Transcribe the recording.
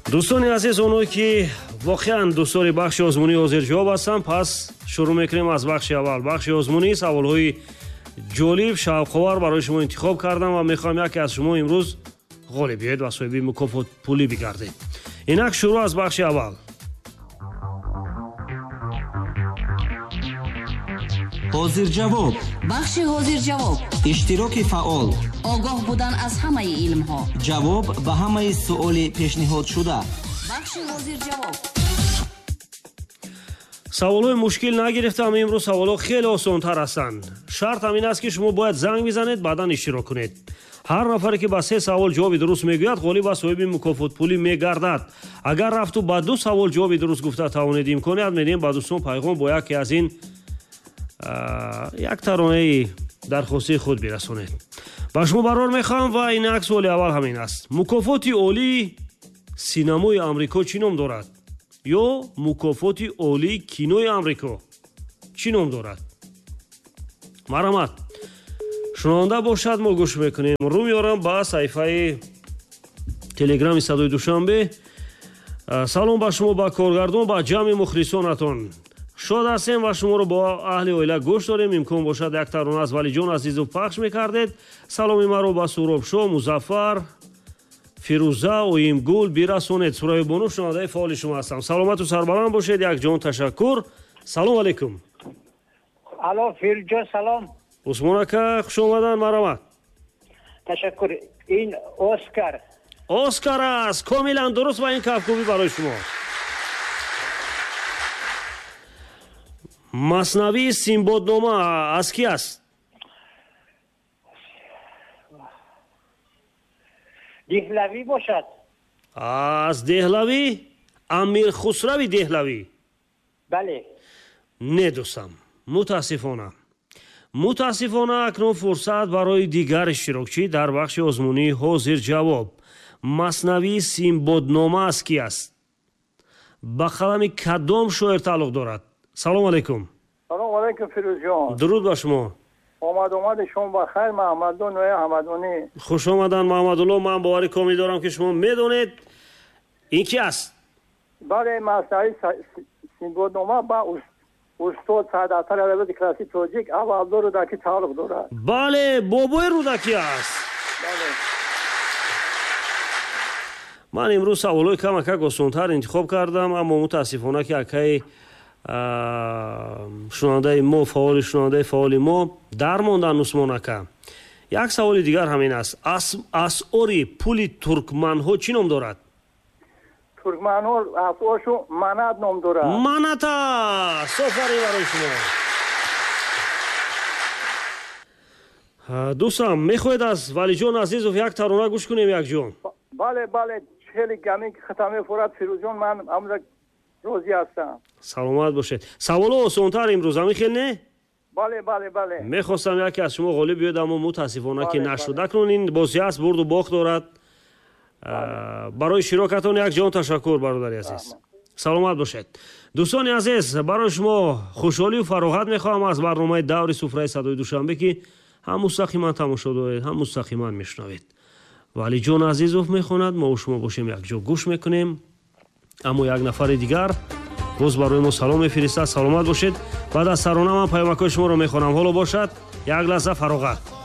دوستان عزیز، اونایی که واقعا دوستان بخش آزمونی حاضر جواب هستن، پس شروع میکنیم از بخش اول. بخش آزمونی سوالهای جالب شوق‌آور برای شما انتخاب کردم و میخوام یکی از شما امروز غالب بیاید و صاحب مکافات پولی بگردید. اینک شروع از بخش اول. حاضر جواب. بخش حاضر جواب. اشتراک فعال. آگاه بودن از همه علم ها. جواب به همه سؤال پیشنهاد شده. بخش حاضر جواب. سوالای مشکل نگرفتم، امروز سوالا خیلی آسان‌تر هستند. شرط همین است که شما باید زنگ بزنید، بعداً اشتراک کنید. هر نفری که با 3 سوال جواب درست میگوید غالب و صاحب مکافات پولی میگردد. اگر رفت و با 2 سوال جواب درست گفته توانید امکانیت میدیم با دوستان پیغام با یکی از این یک ترانه درخواستی خود برسونید. با شما برار میخوام و این سوال اول همین است. مکافات عالی سینمای آمریکا چی نام دارد؟ یا مکافات عالی کینوی آمریکا چی نام دارد؟ مرحمت شنونده باشد، ما گوش میکنیم. رو میارم با صفحه تلگرام صدای دوشنبه. سلام با شما، با کارگردان، با جمع مخلصانتان. شاد هستیم و شما رو با اهل عائله گوش داریم. امکان باشد یک ترانه از ولی جان عزیز رو پخش میکردید. سلامی مرا با سهراب شاه، مظفر، فیروزه و ایمگول برسونید. سورای بانو شنونده فعال شما هستم. سلامت و سربلند باشید. یک جان تشکر. سلام علیکم. الو فیروزه، سلام. عثمان اکا خوش آمدن. مرحمت. تشکر. این اسکار است. کاملا درست. و این کفگویی برای شما. مثنوی سینبادنامه از کی است؟ دهلوی باشد. از دهلوی؟ امیر خسروی دهلوی؟ بله. نه دوستم، متاسفانه اکنون فرصت برای دیگر اشتراکچی در بخش آزمونی حاضر جواب. مثنوی سینبادنامه از کی است؟ به قلم کدام شاعر تعلق دارد؟ سلام علیکم. سلام علیکم فیروز جان. درود بر شما. آمد شما بخیر. محمد الله نوی حمدانی. خوش آمدن محمد الله. من باور کامل دارم که شما میدونید این کی است. بله، مثنوی سینبادنامه با استاد سعادت ادبیات کلاسیک تاجیک اول رودکی تعلق دارد. بله، بابای رودکی است. بله. من امروز سوالای کم آسان‌تر انتخاب کردم، اما متاسفانه که اکای شنونده ما فعال ما درماندن. عثمان اکا، یک سوال دیگر همین است. اسعار پول ترکمن ها چی نام دارد؟ ترکمن ها اسعارشون منت نام دارد. منت است. آفرین برای شما. دوستم میخواید از ولی جان عزیزов یک ترانه گوش کنیم؟ یک جان. بله خیلی گمی که ختمه فرات فیروز جان، من امروز روزی هستم. سلامت باشید. سوال آسان‌تر امروز همین خیلی نه؟ بله. میخواستم یکی از شما غالب بیاد، اما متاسفانه که نشد. اکنون این بازی است، برد و باخت دارد. برای شراکتان یک جان تشکر برادری عزیز. سلامت باشید. دوستان عزیز، برای شما خوشحالی و فراغت میخوام از برنامه دور سفره صدای دوشنبه که هم مستقیما تماشا دارید هم مستقیما میشنوید. ولی جان عزیزов میخواند ما و شما باشیم یک جا گوش میکنیم. اما یک نفر دیگر باز برای ما سلام میفرستد. سلامت باشید. بعد از ترانه من پیامک شما رو میخوانم. حالا باشد یک لحظه فراغت.